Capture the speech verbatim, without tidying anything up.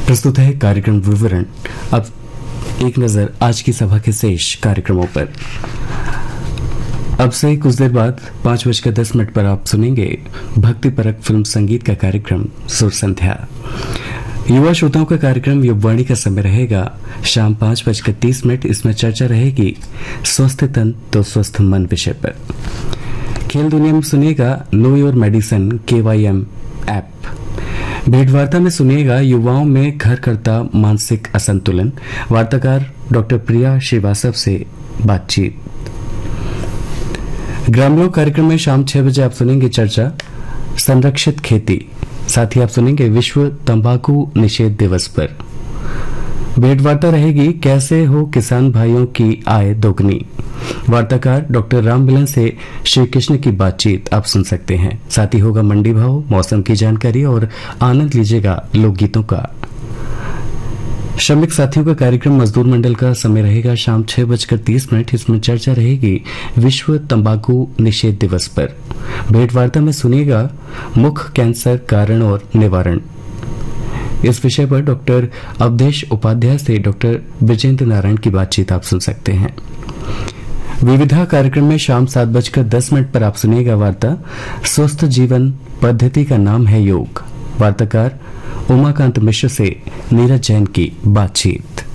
प्रस्तुत है कार्यक्रम विवरण। अब एक नजर आज की सभा के शेष कार्यक्रमों पर। अब से कुछ देर बाद पांच बजकर दस मिनट पर आप सुनेंगे भक्ति परक फिल्म संगीत का कार्यक्रम सुर संध्या। युवा श्रोताओं का कार्यक्रम युववाणी का समय रहेगा शाम पांच बजकर तीस मिनट। इसमें चर्चा रहेगी स्वस्थ तन तो स्वस्थ मन विषय पर। खेल दुनिया में सुनिएगा नो योर मेडिसिन के वाई एम ऐप। भेंट वार्ता में सुनिएगा युवाओं में घर करता मानसिक असंतुलन। वार्ताकार डॉक्टर प्रिया श्रीवास्तव से बातचीत। ग्रामीण कार्यक्रम में शाम छह बजे आप सुनेंगे चर्चा संरक्षित खेती। साथ ही आप सुनेंगे विश्व तंबाकू निषेध दिवस पर। भेंट वार्ता रहेगी कैसे हो किसान भाइयों की आय दोगुनी। वार्ताकार डॉक्टर राम मिलन से श्री कृष्ण की बातचीत आप सुन सकते हैं। साथ ही होगा मंडी भाव, मौसम की जानकारी और आनंद लीजिएगा लोकगीतों का। श्रमिक साथियों का कार्यक्रम मजदूर मंडल का समय रहेगा शाम छह बजकर तीस मिनट। इसमें चर्चा रहेगी विश्व तंबाकू निषेध दिवस पर। भेंट वार्ता में सुनिएगा मुख कैंसर कारण और निवारण। इस विषय पर डॉक्टर अवधेश उपाध्याय से डॉक्टर विजेंद्र नारायण की बातचीत आप सुन सकते हैं। विविधा कार्यक्रम में शाम सात बजकर दस मिनट पर आप सुनिएगा वार्ता स्वस्थ जीवन पद्धति का नाम है योग। वार्ताकार उमाकांत मिश्र से नीरज जैन की बातचीत।